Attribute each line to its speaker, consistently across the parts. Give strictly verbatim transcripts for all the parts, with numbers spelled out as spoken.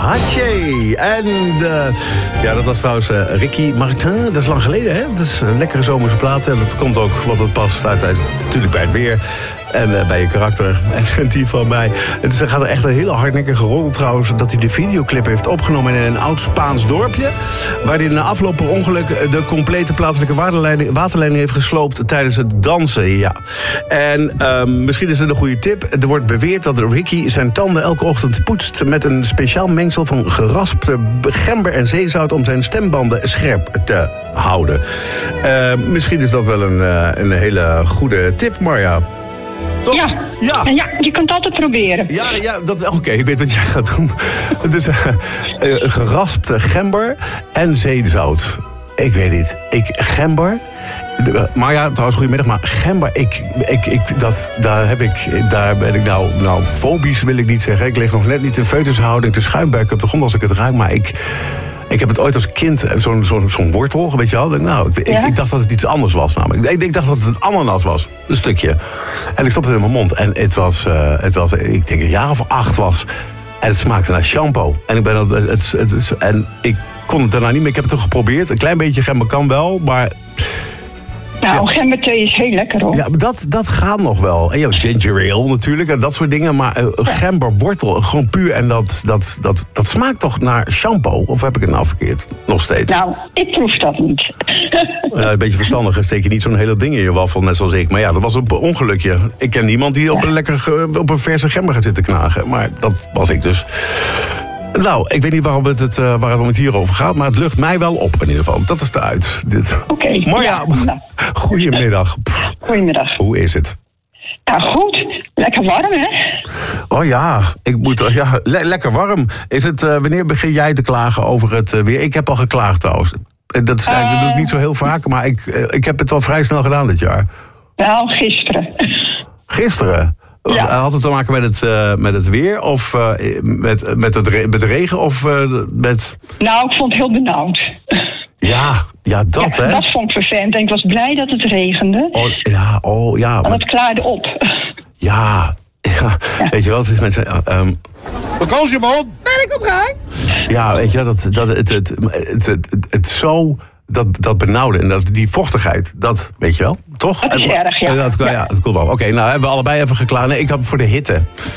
Speaker 1: Hatje. En uh, ja, dat was trouwens uh, Ricky Martin. Dat is lang geleden, hè? Dat is een lekkere zomerse plaat. En dat komt ook, wat het past uit, uit natuurlijk bij het weer. En uh, bij je karakter. En die van mij. En dus er gaat er echt een hele hardnekkige rol trouwens. Dat hij de videoclip heeft opgenomen in een oud Spaans dorpje. Waar hij na afloop per ongeluk de complete plaatselijke waterleiding, waterleiding heeft gesloopt tijdens het dansen. Ja. En uh, misschien is het een goede tip. Er wordt beweerd dat Ricky zijn tanden elke ochtend poetst met een speciaal mengsel van geraspte gember en zeezout om zijn stembanden scherp te houden. Uh, misschien is dat wel een, uh, een hele goede tip, Marja. Toch?
Speaker 2: Ja.
Speaker 1: Ja.
Speaker 2: ja, je kunt het altijd proberen.
Speaker 1: Ja, ja oké, okay, ik weet wat jij gaat doen. Dus uh, uh, geraspte gember en zeezout. Ik weet niet. Ik, gember... Maar ja, trouwens, goedemiddag, maar gember, ik, ik, ik, dat, daar, heb ik, daar ben ik nou, nou, fobisch wil ik niet zeggen. Ik lig nog net niet in foetushouding te schuimbuiken op de grond als ik het ruik, maar ik... Ik heb het ooit als kind, zo'n zo, zo'n wortel, weet je wel. Nou, ik,
Speaker 2: ja?
Speaker 1: ik, ik dacht dat het iets anders was namelijk. Ik, ik dacht dat het ananas was, een stukje. En ik stopte het in mijn mond. En het was, uh, het was, ik denk een jaar of acht was. En het smaakte naar shampoo. En ik, ben, het, het, het, het, en ik kon het daarna niet meer. Ik heb het toch geprobeerd. Een klein beetje gember kan wel, maar...
Speaker 2: Nou, ja. Gemberthee is heel lekker, hoor.
Speaker 1: Ja, dat, dat gaat nog wel. En ja, ginger ale natuurlijk en dat soort dingen. Maar uh, gemberwortel, gewoon puur. En dat, dat, dat, dat smaakt toch naar shampoo? Of heb ik het nou verkeerd? Nog steeds.
Speaker 2: Nou, ik proef dat niet.
Speaker 1: Ja, een beetje verstandig. Steek je niet zo'n hele ding in je wafel, net zoals ik. Maar ja, dat was een ongelukje. Ik ken niemand die op een, lekker, op een verse gember gaat zitten knagen. Maar dat was ik dus. Nou, ik weet niet waarom het, het, uh, waarom het hierover gaat, maar het lucht mij wel op in ieder geval. Dat is de uit.
Speaker 2: Oké. Okay,
Speaker 1: maar ja, ja, goedemiddag.
Speaker 2: Goedemiddag.
Speaker 1: Hoe is het?
Speaker 2: Ja, goed. Lekker warm, hè?
Speaker 1: Oh ja, ik moet, ja le- lekker warm. Is het, uh, wanneer begin jij te klagen over het uh, weer? Ik heb al geklaagd trouwens. Dat, is eigenlijk, uh, dat doe ik niet zo heel vaak, maar ik, uh, ik heb het wel vrij snel gedaan dit jaar.
Speaker 2: Nou, gisteren.
Speaker 1: Gisteren? Ja. Had het te maken met het, uh, met het weer of uh, met, met, het re- met de regen of uh, met...
Speaker 2: Nou, ik vond het heel benauwd.
Speaker 1: Ja, ja dat
Speaker 2: ja,
Speaker 1: hè.
Speaker 2: Dat vond ik vervelend en ik was blij dat het regende.
Speaker 1: Oh, ja, oh ja.
Speaker 2: Want
Speaker 1: maar...
Speaker 2: het klaarde op.
Speaker 1: Ja, ja. ja. Weet je wel, het is mensen... Um...
Speaker 3: Vakantie man,
Speaker 2: ben ik op rij?
Speaker 1: Ja, weet je wel, dat, dat, het, het, het, het, het, het zo... Dat, dat benauwde en dat, die vochtigheid, dat weet je wel, toch?
Speaker 2: Dat is en, erg, ja.
Speaker 1: Dat, ja, ja, dat komt wel. Oké, okay, nou hebben we allebei even geklaagd. Nee, ik had voor de hitte.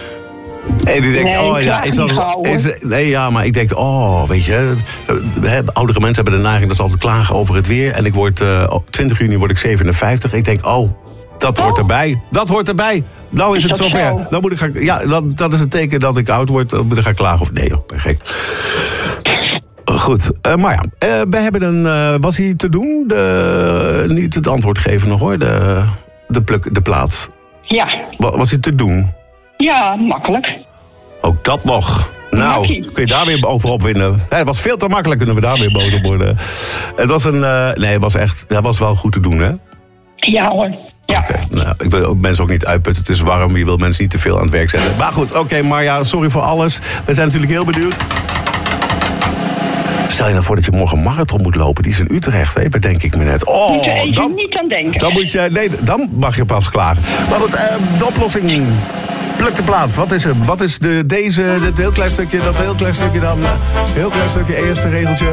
Speaker 1: En die denkt,
Speaker 2: nee,
Speaker 1: oh ja, is dat... Is, nee, ja, maar ik denk, oh, weet je... He, oudere mensen hebben de neiging dat ze altijd klagen over het weer. En ik word, uh, twintig juni word ik zevenenvijftig. Ik denk, oh, dat oh. hoort erbij. Dat hoort erbij. Nou is, is het zover. Zo? Dan moet ik gaan, ja, dat, dat is een teken dat ik oud word. Dan moet ik gaan klagen of... Nee joh, ben gek. Goed, uh, maar ja, uh, we hebben een... Uh, was hij te doen? De, niet het antwoord geven nog hoor, de, de, pluk, de plaats.
Speaker 2: Ja.
Speaker 1: Was, was hij te doen?
Speaker 2: Ja, makkelijk.
Speaker 1: Ook dat nog. Nou, Makkie. Kun je daar weer over opwinden. Nee, het was veel te makkelijk, kunnen we daar weer boos op worden. Het was een... Uh, nee, het was echt... Dat was wel goed te doen, hè?
Speaker 2: Ja hoor. Ja.
Speaker 1: Oké, okay, nou, ik wil ook mensen ook niet uitputten. Het is warm, je wil mensen niet te veel aan het werk zetten. Maar goed, oké, okay, Marja, sorry voor alles. We zijn natuurlijk heel benieuwd. Stel je nou voor dat je morgen een marathon moet lopen. Die is in Utrecht, hè? Bedenk ik me net. Oh,
Speaker 2: moet je even
Speaker 1: dan,
Speaker 2: niet aan denken.
Speaker 1: Dan, moet je, nee, dan mag je pas klagen. Maar goed, uh, de oplossing... Pluk de plaat. Wat is er? Wat is de, deze, dit heel klein stukje, dat heel klein stukje dan? Uh, heel klein stukje, eerste regeltje.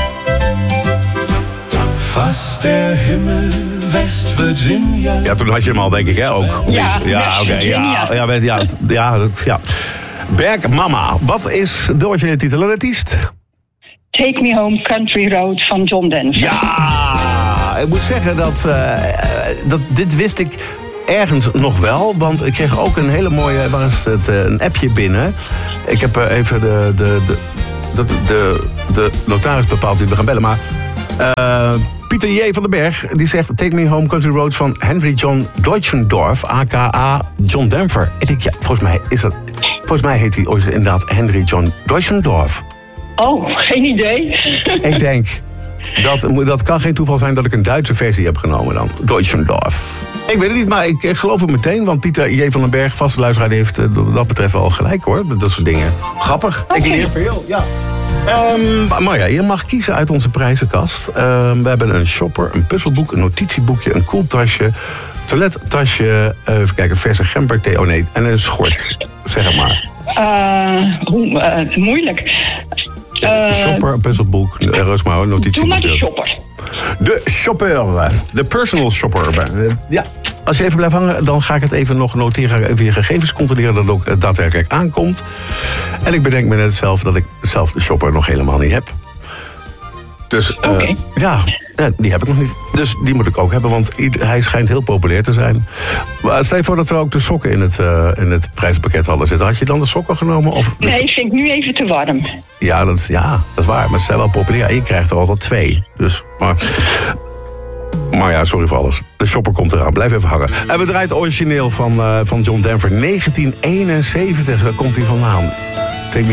Speaker 4: Vast der Himmel, West Virginia.
Speaker 1: Ja, toen had je hem al, denk ik, hè? Ook.
Speaker 2: Ja,
Speaker 1: ja oké. Okay, ja, ja, ja, ja, ja. Berg Mama. Wat is de originele titel en artiest?
Speaker 2: Take Me Home Country Road van John Denver.
Speaker 1: Ja, ik moet zeggen dat, uh, dat dit wist ik ergens nog wel. Want ik kreeg ook een hele mooie, waar is het, een appje binnen. Ik heb uh, even de, de, de, de, de, de notaris bepaald die we gaan bellen. Maar uh, Pieter J. van den Berg, die zegt... Take Me Home Country Road van Henry John Deutschendorf, a k a. John Denver. Ik denk, ja, volgens mij is dat... Volgens mij heet hij inderdaad Henry John Deutschendorf.
Speaker 2: Oh, geen idee.
Speaker 1: Ik denk, dat, dat kan geen toeval zijn dat ik een Duitse versie heb genomen dan. Deutschendorf. Ik weet het niet, maar ik geloof het meteen. Want Pieter J. van den Berg, vaste luisteraar, heeft wat dat betreft wel gelijk hoor. Dat soort dingen. Grappig. Okay. Ik leer veel, ja. Um, maar ja, je mag kiezen uit onze prijzenkast. Um, we hebben een shopper, een puzzelboek, een notitieboekje, een koeltasje... toilettasje, uh, even kijken, verse gember, thee, oh nee, en een schort, zeg het maar.
Speaker 2: Uh, hoe, uh, moeilijk.
Speaker 1: Uh, shopper, puzzelboek, Rosmar, notitie.
Speaker 2: Doe maar de shopper.
Speaker 1: De shopper, de personal shopper. Ja. Als je even blijft hangen, dan ga ik het even nog noteren. Even je gegevens controleren dat het ook daadwerkelijk aankomt. En ik bedenk me net zelf dat ik zelf de shopper nog helemaal niet heb. Dus uh, okay. ja, die heb ik nog niet. Dus die moet ik ook hebben, want hij schijnt heel populair te zijn. Maar stel je voor dat we ook de sokken in het, uh, in het prijzenpakket hadden zitten. Had je dan de sokken genomen? Of
Speaker 2: nee, ik vind ik nu even te warm.
Speaker 1: Ja, dat is, ja, dat is waar. Maar ze zijn wel populair. En je krijgt er altijd twee. Dus, maar... Maar ja, sorry voor alles. De shopper komt eraan. Blijf even hangen. En we draaien het origineel van, uh, van John Denver. negentien eenenzeventig, daar komt hij vandaan.